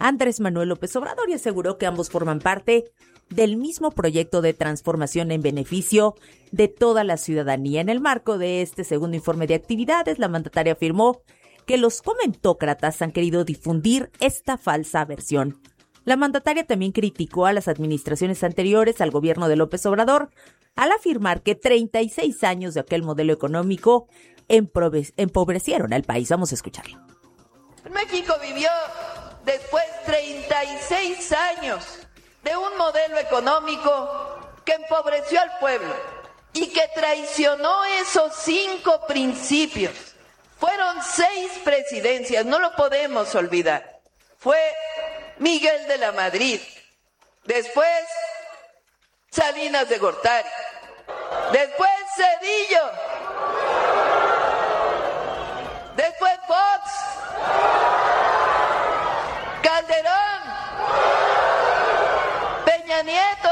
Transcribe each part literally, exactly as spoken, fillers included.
Andrés Manuel López Obrador y aseguró que ambos forman parte del mismo proyecto de transformación en beneficio de toda la ciudadanía. En el marco de este segundo informe de actividades, la mandataria afirmó que los comentócratas han querido difundir esta falsa versión. La mandataria también criticó a las administraciones anteriores al gobierno de López Obrador al afirmar que treinta y seis años de aquel modelo económico empobrecieron al país. Vamos a escucharlo. México vivió después treinta y seis años de un modelo económico que empobreció al pueblo y que traicionó esos cinco principios. Fueron seis presidencias, no lo podemos olvidar. Fue Miguel de la Madrid, después Salinas de Gortari, después Zedillo, después Fox, Calderón, Peña Nieto,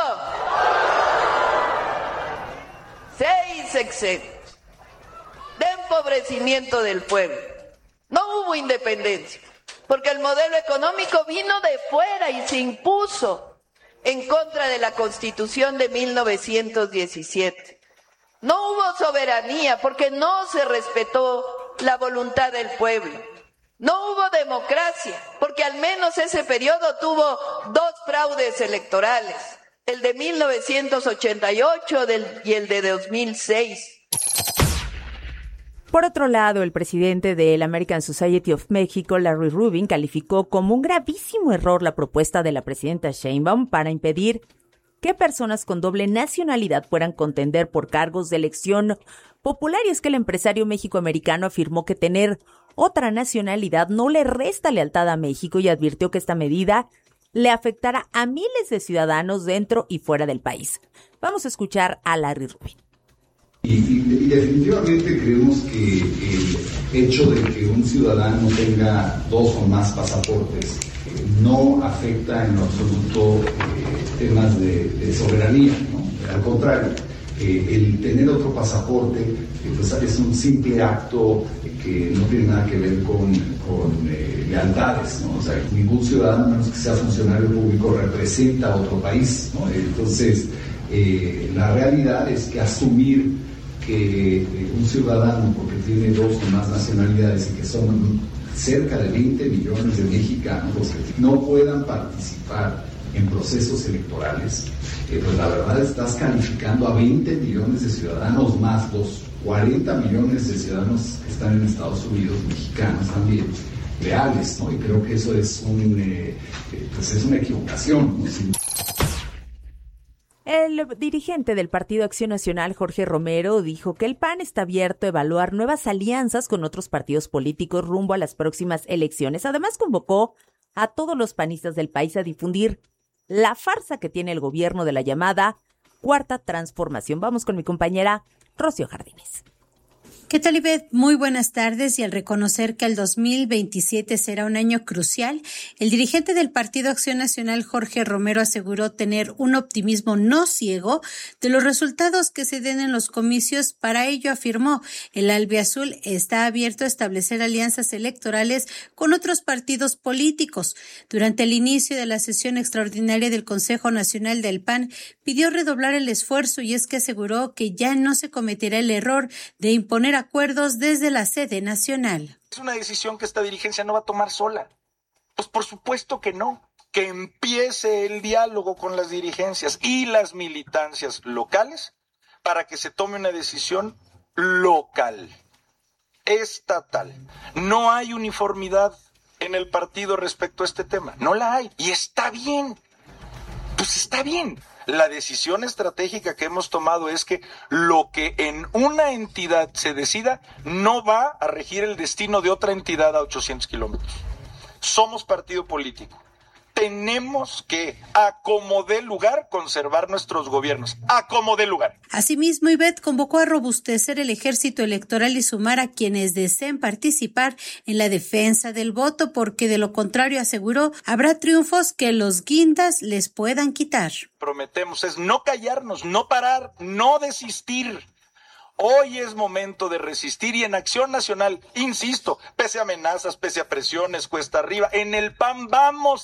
seis sexenios de empobrecimiento del pueblo. No hubo independencia, porque el modelo económico vino de fuera y se impuso en contra de la Constitución de mil novecientos diecisiete. No hubo soberanía, porque no se respetó la voluntad del pueblo. No hubo democracia, porque al menos ese periodo tuvo dos fraudes electorales, el de mil novecientos ochenta y ocho del, y el de dos mil seis. Por otro lado, el presidente del American Society of Mexico, Larry Rubin, calificó como un gravísimo error la propuesta de la presidenta Sheinbaum para impedir que personas con doble nacionalidad puedan contender por cargos de elección popular. Y es que el empresario mexicoamericano afirmó que tener otra nacionalidad no le resta lealtad a México y advirtió que esta medida le afectará a miles de ciudadanos dentro y fuera del país. Vamos a escuchar a Larry Rubin. Y, y, y definitivamente creemos que el hecho de que un ciudadano tenga dos o más pasaportes eh, no afecta en lo absoluto eh, temas de, de soberanía, ¿no? Al contrario, eh, el tener otro pasaporte eh, pues es un simple acto que no tiene nada que ver con, con eh, lealtades, ¿no? O sea, ningún ciudadano, a menos que sea funcionario público, representa a otro país, ¿no? Entonces, eh, la realidad es que asumir que eh, un ciudadano, porque tiene dos o más nacionalidades y que son cerca de veinte millones de mexicanos los que no puedan participar en procesos electorales, eh, pues la verdad estás calificando a veinte millones de ciudadanos más los cuarenta millones de ciudadanos que están en Estados Unidos, mexicanos también, reales, ¿no? Y creo que eso es un eh, pues es una equivocación, ¿no? Sin... El dirigente del Partido Acción Nacional, Jorge Romero, dijo que el P A N está abierto a evaluar nuevas alianzas con otros partidos políticos rumbo a las próximas elecciones. Además, convocó a todos los panistas del país a difundir la farsa que tiene el gobierno de la llamada Cuarta Transformación. Vamos con mi compañera Rocío Jardines. ¿Qué tal, Ivette? Muy buenas tardes. Y al reconocer que el dos mil veintisiete será un año crucial, el dirigente del Partido Acción Nacional, Jorge Romero, aseguró tener un optimismo no ciego de los resultados que se den en los comicios. Para ello, afirmó, el albiazul está abierto a establecer alianzas electorales con otros partidos políticos. Durante el inicio de la sesión extraordinaria del Consejo Nacional del P A N, pidió redoblar el esfuerzo y es que aseguró que ya no se cometerá el error de imponer acuerdos desde la sede nacional. Es una decisión que esta dirigencia no va a tomar sola. Pues por supuesto que no. Que empiece el diálogo con las dirigencias y las militancias locales para que se tome una decisión local, estatal. No hay uniformidad en el partido respecto a este tema. No la hay. Y está bien. Pues está bien. La decisión estratégica que hemos tomado es que lo que en una entidad se decida no va a regir el destino de otra entidad a ochocientos kilómetros. Somos partido político. Tenemos que, a como dé lugar, conservar nuestros gobiernos. A como dé lugar. Asimismo, Ivette convocó a robustecer el ejército electoral y sumar a quienes deseen participar en la defensa del voto, porque de lo contrario, aseguró, habrá triunfos que los guindas les puedan quitar. Prometemos es no callarnos, no parar, no desistir. Hoy es momento de resistir y en Acción Nacional, insisto, pese a amenazas, pese a presiones, cuesta arriba, en el P A N vamos